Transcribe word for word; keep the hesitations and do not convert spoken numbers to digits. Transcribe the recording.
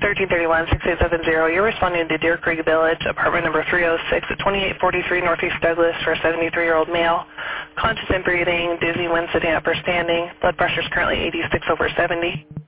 thirteen thirty-one, six eight seven zero. You're responding to Deer Creek Village, apartment number three oh six at twenty-eight forty-three Northeast Douglas for a seventy-three-year-old male. Conscious and breathing, dizzy when sitting up or standing. Blood pressure is currently eighty-six over seventy.